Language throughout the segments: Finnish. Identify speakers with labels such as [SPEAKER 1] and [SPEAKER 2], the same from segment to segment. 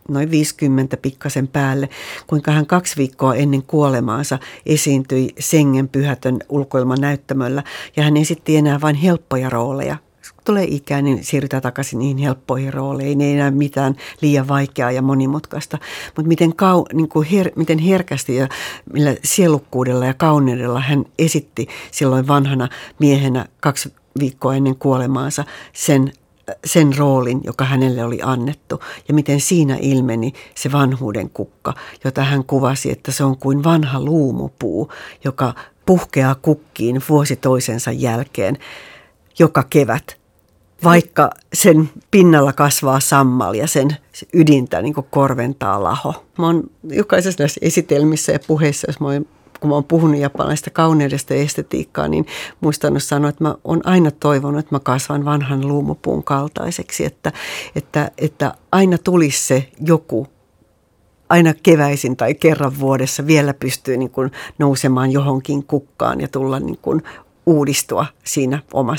[SPEAKER 1] noin 50 pikkasen päälle, kuinka hän 2 viikkoa ennen kuolemaansa esiintyi Sengen Pyhätön ulkoilmanäyttämöllä ja hän esitti enää vain helppoja rooleja. Kun tulee ikään, niin siirrytään takaisin niihin helppoihin rooleihin. Ei enää mitään liian vaikeaa ja monimutkaista. Mutta miten herkästi ja millä sielukkuudella ja kauneudella hän esitti silloin vanhana miehenä 2 viikkoa ennen kuolemaansa sen roolin, joka hänelle oli annettu. Ja miten siinä ilmeni se vanhuuden kukka, jota hän kuvasi, että se on kuin vanha luumupuu, joka puhkeaa kukkiin vuosi toisensa jälkeen joka kevät. Vaikka sen pinnalla kasvaa sammal ja sen ydintä niin kuin korventaa laho. Mä oon jokaisessa näissä esitelmissä ja puheissa, kun mä oon puhunut japanilaisesta kauneudesta ja estetiikkaa, niin muistanut sanoa, että mä oon aina toivonut, että mä kasvan vanhan luumupuun kaltaiseksi. Että aina tulisi se joku, aina keväisin tai kerran vuodessa vielä pystyy niin kuin nousemaan johonkin kukkaan ja tulla niin kuin uudistua siinä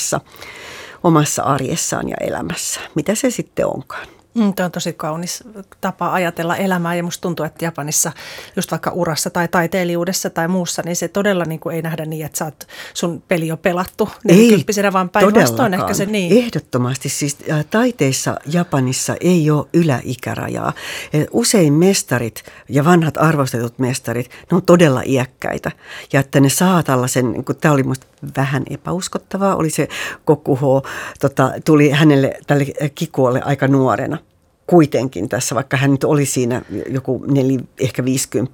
[SPEAKER 1] omassa arjessaan ja elämässä. Mitä se sitten onkaan?
[SPEAKER 2] Tuo on tosi kaunis tapa ajatella elämää ja musta tuntuu, että Japanissa just vaikka urassa tai taiteilijuudessa tai muussa, niin se todella niin kuin ei nähdä niin, että sun peli on pelattu 40-vuotiaana, vaan päinvastoin ehkä se niin.
[SPEAKER 1] Ehdottomasti. Siis taiteissa Japanissa ei ole yläikärajaa. Usein mestarit ja vanhat arvostetut mestarit, ne on todella iäkkäitä. Ja että ne saa tällaisen, niin tämä oli musta vähän epäuskottavaa, oli se Kokuho, tuli hänelle tälle Kikuolle aika nuorena. Kuitenkin tässä, vaikka hän nyt oli siinä joku ehkä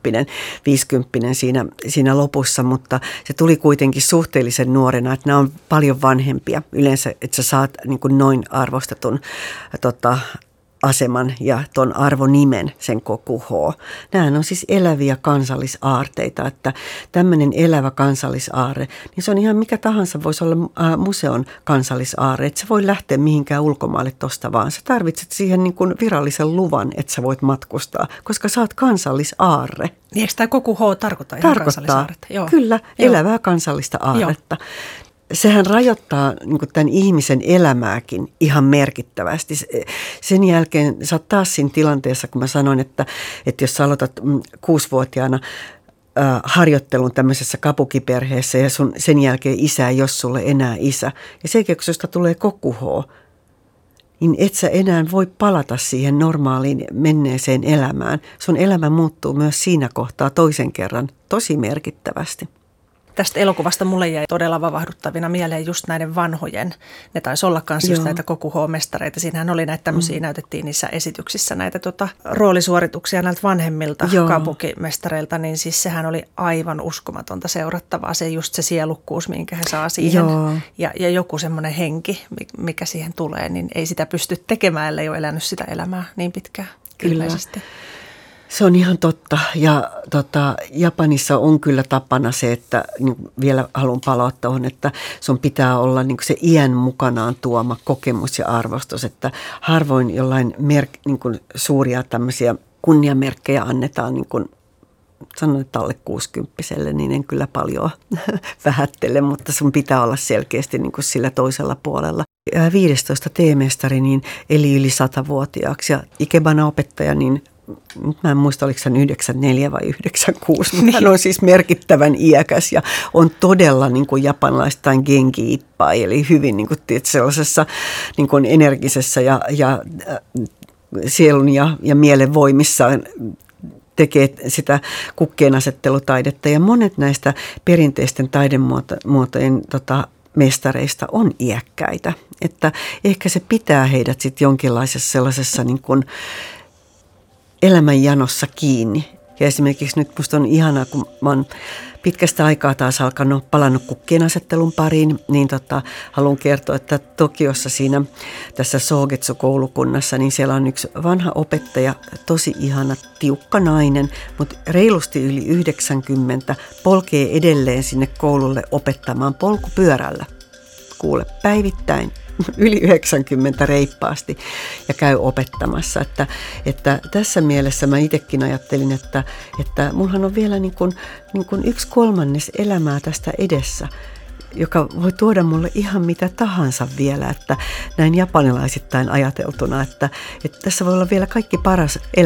[SPEAKER 1] 50 siinä lopussa, mutta se tuli kuitenkin suhteellisen nuorena, että nämä on paljon vanhempia. Yleensä, että sä saat niin kuin noin arvostetun aseman ja ton arvonimen, sen Kokuho. Nämä on siis eläviä kansallisaarteita, että tämmöinen elävä kansallisaarre, niin se on ihan mikä tahansa, voisi olla museon kansallisaarre, että sä voi lähteä mihinkään ulkomaalle tosta vaan. Sä tarvitset siihen niin kuin virallisen luvan, että sä voit matkustaa, koska sä oot kansallisaarre.
[SPEAKER 2] Niin eikö tämä Kokuho tarkoita ihan kansallisaarretta?
[SPEAKER 1] Joo. Kyllä, elävää kansallista aarretta. Joo. Sehän rajoittaa niin kuin tämän ihmisen elämääkin ihan merkittävästi. Sen jälkeen sä oot taas siinä tilanteessa, kun mä sanoin, että jos sä aloitat 6-vuotiaana harjoittelun tämmöisessä kabuki-perheessä ja sen jälkeen isä ei ole sulle enää isä. Ja sen jälkeen, kun susta tulee Kokuho, niin et sä enää voi palata siihen normaaliin menneeseen elämään. Sun elämä muuttuu myös siinä kohtaa toisen kerran tosi merkittävästi.
[SPEAKER 2] Tästä elokuvasta mulle jäi todella vavahduttavina mieleen just näiden vanhojen. Ne taisi olla myös just näitä Kokuho-mestareita. Siinähän oli näitä tämmöisiä, näytettiin niissä esityksissä näitä roolisuorituksia näiltä vanhemmilta kabuki-mestareilta. Niin siis sehän oli aivan uskomatonta seurattavaa. Se just se sielukkuus, minkä he saa siihen. Ja joku semmoinen henki, mikä siihen tulee, niin ei sitä pysty tekemään, ellei ole elänyt sitä elämää niin pitkään.
[SPEAKER 1] Kyllä. Se on ihan totta ja Japanissa on kyllä tapana se, että niin vielä haluan palauttaa tuohon, että sun pitää olla niin se iän mukanaan tuoma kokemus ja arvostus, että harvoin jollain niin suuria tämmöisiä kunniamerkkejä annetaan niin kuin sanon, että alle 60-vuotiaalle, niin en kyllä paljon vähättele, mutta sun pitää olla selkeästi niin kuin sillä toisella puolella. 15 T-mestari niin eli yli 100-vuotiaaksi ja Ikebana-opettaja niin mä en muista, oliko hän 94 vai 96, mutta hän on siis merkittävän iäkäs ja on todella niin kuin japanilaistain genki ippai, eli hyvin niin kuin, sellaisessa niin kuin energisessä ja sielun ja mielen voimissaan tekee sitä kukkien asettelutaidetta. Ja monet näistä perinteisten taidemuotojen mestareista on iäkkäitä, että ehkä se pitää heidät sitten jonkinlaisessa sellaisessa niin kuin elämänjanossa kiinni. Ja esimerkiksi nyt musta on ihanaa, kun mä oon pitkästä aikaa taas palannut kukkien asettelun pariin, niin haluan kertoa, että Tokiossa siinä tässä Sogetsu-koulukunnassa, niin siellä on yksi vanha opettaja, tosi ihana, tiukka nainen, mutta reilusti yli 90, polkee edelleen sinne koululle opettamaan polkupyörällä. Kuule, päivittäin. Yli 90 reippaasti ja käy opettamassa. Että tässä mielessä mä itsekin ajattelin, että mullahan on vielä niin kuin 1/3 elämää tästä edessä, joka voi tuoda mulle ihan mitä tahansa vielä, että näin japanilaisittain ajateltuna, että tässä voi olla vielä kaikki paras elämä.